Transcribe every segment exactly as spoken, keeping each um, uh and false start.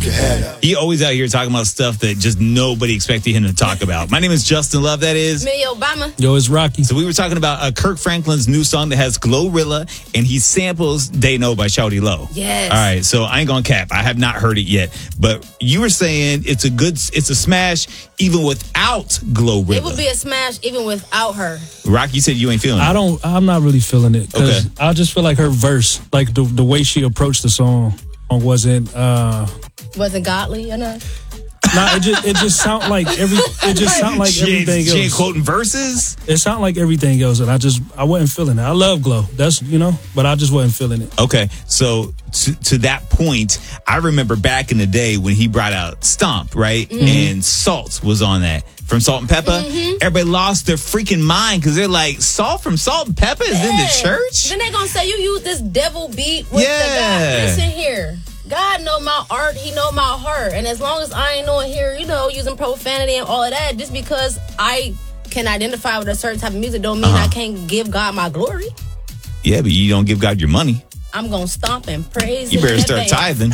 can have that. He always out here talking about stuff that just nobody expected him to talk about. My name is Justin Love, that is. Me, Obama. Yo, it's Rocky. So we were talking about uh, Kirk Franklin's new song that has Glorilla, and he samples They Know by Shawty Lo. Yes. All right, so I ain't gonna cap. I have not heard it yet. But you were saying it's a good, it's a smash even without Glorilla. It would be a smash even without her. Rock, you said you ain't feeling it. I don't. I'm not really feeling it because Okay. I just feel like her verse, like the the way she approached the song, wasn't. uh Wasn't godly enough. Nah, it just it just sound like every. It just sound like She ain't- everything she ain't else. quoting verses. It sound like everything else, and I just I wasn't feeling it. I love Glow. That's you know, but I just wasn't feeling it. Okay, so to, to that point, I remember back in the day when he brought out Stomp, right? Mm-hmm. And Salt was on that from Salt and Pepper. Mm-hmm. Everybody lost their freaking mind because they're like, Salt from Salt and Pepper is in the Yeah. church? Then they gonna say you use this devil beat with Yeah. the God. Listen here. God know my art, he know my heart. And as long as I ain't on here, you know, using profanity and all of that, just because I can identify with a certain type of music don't mean Uh-huh. I can't give God my glory. Yeah, but you don't give God your money. I'm gonna stomp and praise You him better in start advance. tithing.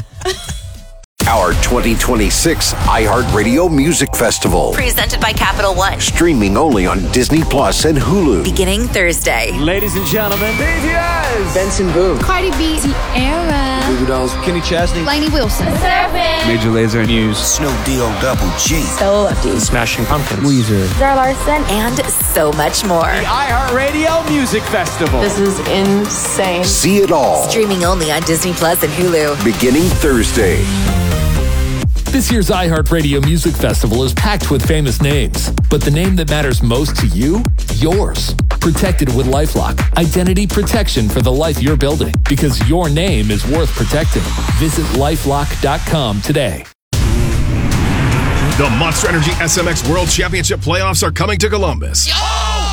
Our twenty twenty-six iHeartRadio Music Festival. Presented by Capital One. Streaming only on Disney Plus and Hulu. Beginning Thursday. Ladies and gentlemen, B T S. Benson Boone. Cardi B, Sierra, Goo Goo Dolls. Kenny Chesney. Lainey Wilson, Major Lazer News. Snoop D-O Double G. Stella Lefty, Smashing Pumpkins. Weezer. Zara Larson. And so much more. The iHeartRadio Music Festival. This is insane. See it all. Streaming only on Disney Plus and Hulu. Beginning Thursday. This year's iHeartRadio Music Festival is packed with famous names, but the name that matters most to you? Yours. Protected with LifeLock. Identity protection for the life you're building, because your name is worth protecting. Visit lifelock dot com today. The Monster Energy S M X World Championship playoffs are coming to Columbus. Oh!